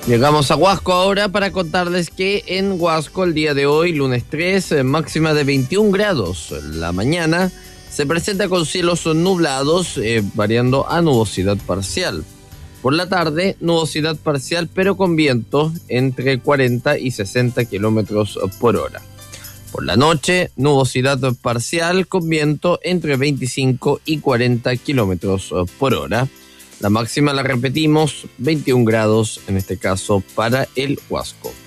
Llegamos a Huasco ahora para contarles que en Huasco el día de hoy, lunes 3, máxima de 21 grados. La mañana se presenta con cielos nublados, variando a nubosidad parcial. Por la tarde, nubosidad parcial pero con viento entre 40 y 60 kilómetros por hora. Por la noche, nubosidad parcial con viento entre 25 y 40 kilómetros por hora. La máxima la repetimos, 21 grados en este caso para el Huasco.